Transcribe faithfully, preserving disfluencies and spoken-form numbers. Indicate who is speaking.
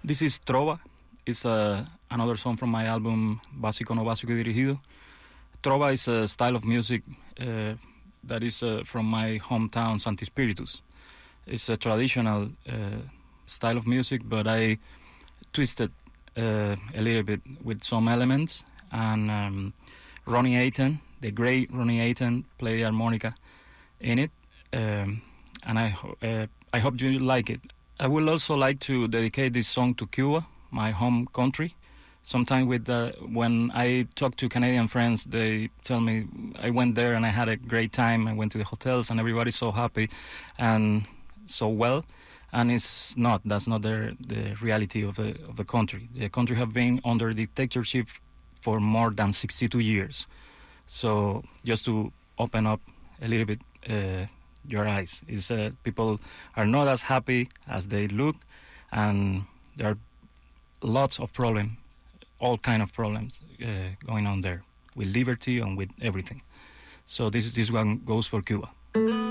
Speaker 1: This is Trova. It's uh, another song from my album Básico no Básico y Dirigido. Trova is a style of music uh, that is uh, from my hometown, Santi Spiritus. It's a traditional uh, style of music, but I twisted uh, a little bit with some elements. And um, Ronnie Ayton, the great Ronnie Ayton, played the harmonica in it. Um, and I, ho- uh, I hope you like it. I would also like to dedicate this song to Cuba, my home country. Sometimes with uh, when I talk to Canadian friends, they tell me I went there and I had a great time. I went to the hotels and everybody's so happy and so well. And it's not. That's not the the reality of the of the country. The country have been under dictatorship for more than sixty-two years. So just to open up a little bit uh, your eyes, is uh, people are not as happy as they look, and there are lots of problems, all kind of problems uh, going on there with liberty and with everything. So this this one goes for Cuba.